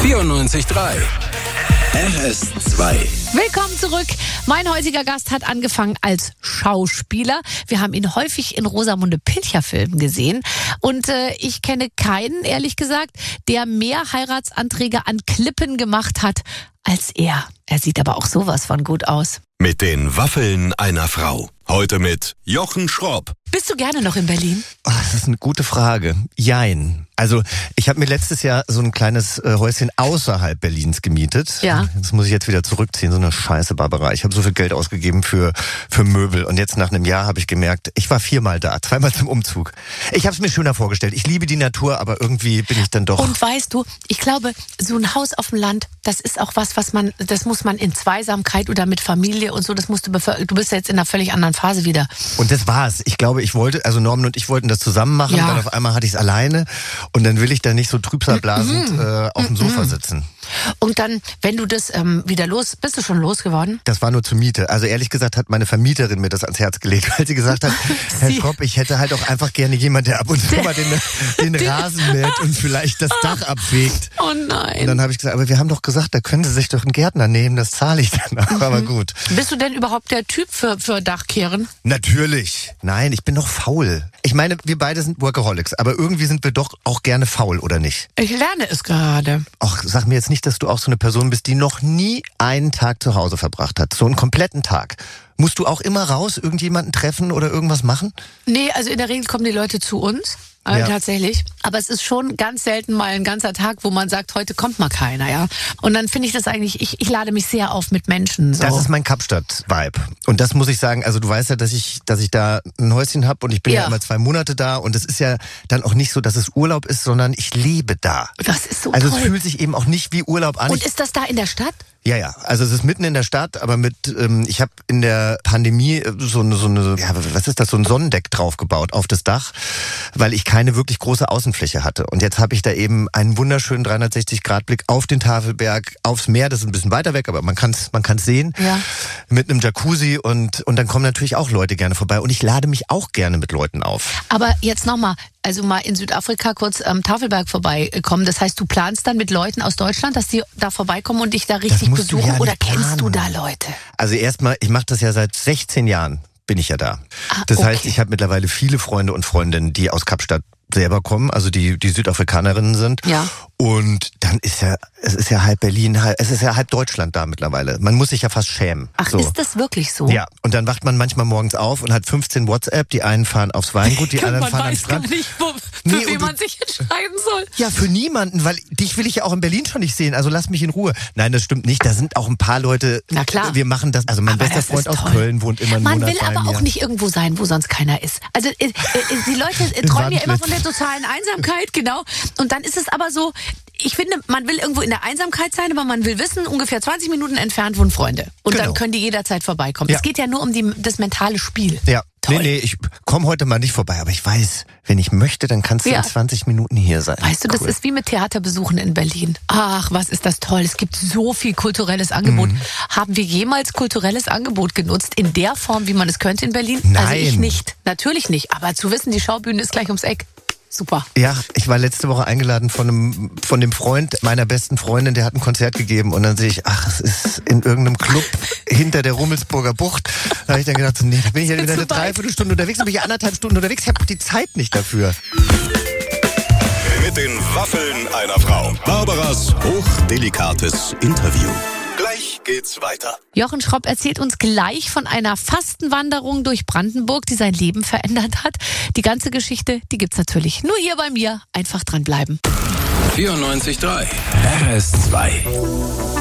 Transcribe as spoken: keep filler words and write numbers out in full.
vierundneunzig Komma drei R S zwei. Willkommen zurück. Mein heutiger Gast hat angefangen als Schauspieler. Wir haben ihn häufig in Rosamunde Pilcher-Filmen gesehen. Und äh, ich kenne keinen, ehrlich gesagt, der mehr Heiratsanträge an Klippen gemacht hat als er. Er sieht aber auch sowas von gut aus. Mit den Waffeln einer Frau. Heute mit Jochen Schropp. Bist du gerne noch in Berlin? Oh, das ist eine gute Frage. Jein. Also ich habe mir letztes Jahr so ein kleines äh, Häuschen außerhalb Berlins gemietet. Ja. Das muss ich jetzt wieder zurückziehen. So eine Scheiße, Barbara. Ich habe so viel Geld ausgegeben für für Möbel. Und jetzt nach einem Jahr habe ich gemerkt, ich war viermal da. Zweimal zum Umzug. Ich habe es mir schöner vorgestellt. Ich liebe die Natur, aber irgendwie bin ich dann doch... Und weißt du, ich glaube, so ein Haus auf dem Land, das ist auch was, was man, das muss man in Zweisamkeit oder mit Familie und so, das musst du, bevor, du bist ja jetzt in einer völlig anderen Phase wieder. Und das war's. Ich glaube, ich wollte, also Norman und ich wollten das zusammen machen. Ja. Dann auf einmal hatte ich es alleine. Und dann will ich da nicht so trübsalblasend Mhm. äh, auf dem Sofa sitzen. Und dann, wenn du das ähm, wieder los, bist du schon losgeworden? Das war nur zur Miete. Also ehrlich gesagt hat meine Vermieterin mir das ans Herz gelegt, weil sie gesagt hat, Herr Schropp, ich hätte halt auch einfach gerne jemand, der ab und zu mal den, den Rasen mäht und vielleicht das Dach abfegt. Oh nein. Und dann habe ich gesagt, aber wir haben doch gesagt, da können Sie sich doch einen Gärtner nehmen, das zahle ich dann auch. Aber gut. Bist du denn überhaupt der Typ für, für Dachkehren? Natürlich. Nein, ich bin doch faul. Ich meine, wir beide sind Workaholics, aber irgendwie sind wir doch auch gerne faul, oder nicht? Ich lerne es gerade. Ach, sag mir jetzt nicht, dass du auch so eine Person bist, die noch nie einen Tag zu Hause verbracht hat. So einen kompletten Tag. Musst du auch immer raus, irgendjemanden treffen oder irgendwas machen? Nee, also in der Regel kommen die Leute zu uns. Äh, Ja. Tatsächlich. Aber es ist schon ganz selten mal ein ganzer Tag, wo man sagt, heute kommt mal keiner, ja. Und dann finde ich das eigentlich, ich, ich lade mich sehr auf mit Menschen. So. Das ist mein Kapstadt-Vibe. Und das muss ich sagen, also du weißt ja, dass ich, dass ich da ein Häuschen habe und ich bin ja. Ja. immer zwei Monate da und es ist ja dann auch nicht so, dass es Urlaub ist, sondern ich lebe da. Das ist so Also toll. es fühlt sich eben auch nicht wie Urlaub an. Und Ich- ist das da in der Stadt? Ja, ja. Also es ist mitten in der Stadt, aber mit, ähm, ich habe in der Pandemie äh, so eine, so eine, ja, was ist das, so ein Sonnendeck draufgebaut auf das Dach, weil ich keine wirklich große Außenfläche hatte. Und jetzt habe ich da eben einen wunderschönen dreihundertsechzig Grad Blick auf den Tafelberg, aufs Meer, das ist ein bisschen weiter weg, aber man kann es man kann's sehen. Ja. Mit einem Jacuzzi und, und dann kommen natürlich auch Leute gerne vorbei. Und ich lade mich auch gerne mit Leuten auf. Aber jetzt nochmal, also mal in Südafrika kurz am Tafelberg vorbeikommen. Das heißt, du planst dann mit Leuten aus Deutschland, dass die da vorbeikommen und dich da richtig musst du besuchen? ja Oder nicht kennst du da planen. Leute? Also erstmal, ich mache das ja seit sechzehn Jahren, bin ich ja da. Ah, das okay. heißt, ich habe mittlerweile viele Freunde und Freundinnen, die aus Kapstadt selber kommen, also die die Südafrikanerinnen sind. Ja. Und dann ist ja, es ist ja halb Berlin, halb, es ist ja halb Deutschland da mittlerweile. Man muss sich ja fast schämen. Ach, so. ist das wirklich so? Ja, und dann wacht man manchmal morgens auf und hat fünfzehn WhatsApp, die einen fahren aufs Weingut, die anderen man fahren am weiß gar Strand. nicht, wo, für Nee, wen und man du- sich entscheiden soll. Ja, für niemanden, weil dich will ich ja auch in Berlin schon nicht sehen, also lass mich in Ruhe. Nein, das stimmt nicht, da sind auch ein paar Leute, Na klar. wir machen das, also mein Aber bester das Freund ist aus toll. Köln wohnt immer einen Man Monat will bei aber mir. auch nicht irgendwo sein, wo sonst keiner ist. Also äh, äh, die Leute äh, träumen ja immer von der totalen Einsamkeit, genau. Und dann ist es aber so, ich finde, man will irgendwo in der Einsamkeit sein, aber man will wissen, ungefähr zwanzig Minuten entfernt wohnen Freunde. Und Genau. dann können die jederzeit vorbeikommen. Ja. Es geht ja nur um die, das mentale Spiel. Ja, Toll. nee, nee, ich komme heute mal nicht vorbei, aber ich weiß, wenn ich möchte, dann kannst du Ja. in zwanzig Minuten hier sein. Weißt du, das Cool. ist wie mit Theaterbesuchen in Berlin. Ach, was ist das toll. Es gibt so viel kulturelles Angebot. Mhm. Haben wir jemals kulturelles Angebot genutzt in der Form, wie man es könnte in Berlin? Also ich Nein. nicht. Natürlich nicht. Aber zu wissen, die Schaubühne ist gleich ums Eck. Super. Ja, ich war letzte Woche eingeladen von einem, von dem Freund meiner besten Freundin, der hat ein Konzert gegeben und dann sehe ich, ach, es ist in irgendeinem Club hinter der Rummelsburger Bucht. Da habe ich dann gedacht, so, nee, da bin ich ja wieder eine zu weit. Dreiviertelstunde unterwegs, da bin ich ja anderthalb Stunden unterwegs, ich habe die Zeit nicht dafür. Mit den Waffeln einer Frau. Barbaras hochdelikates Interview. Gleich geht's weiter. Jochen Schropp erzählt uns gleich von einer Fastenwanderung durch Brandenburg, die sein Leben verändert hat. Die ganze Geschichte, die gibt's natürlich nur hier bei mir. Einfach dranbleiben. vierundneunzig Komma drei R S zwei.